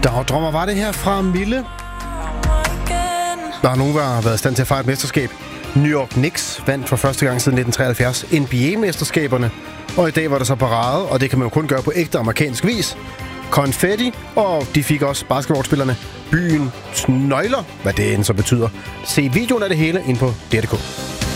Dagdrømmer var det her fra Mille. Der er nogen, der har været i stand til at fejre et mesterskab. New York Knicks vandt for første gang siden 1973 NBA-mesterskaberne. Og i dag var der så parade, og det kan man jo kun gøre på ægte amerikansk vis. Konfetti, og de fik også basketballspillerne byens nøgler, hvad det end så betyder. Se videoen af det hele ind på DR.dk.